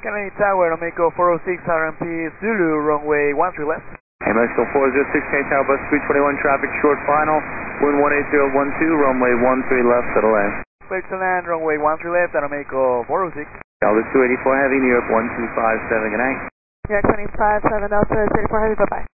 Kennedy Tower, Romeo 406, RMP Zulu, runway 13 left. Mexico 406, Kennedy Tower, bus 321, traffic short final, wind 18012, runway 13 left, settle land. Clear to land, runway 13 left, Romeo 406. Delta 284 Heavy, New York 1257, good night. New York 257, Delta 284 Heavy, bye-bye.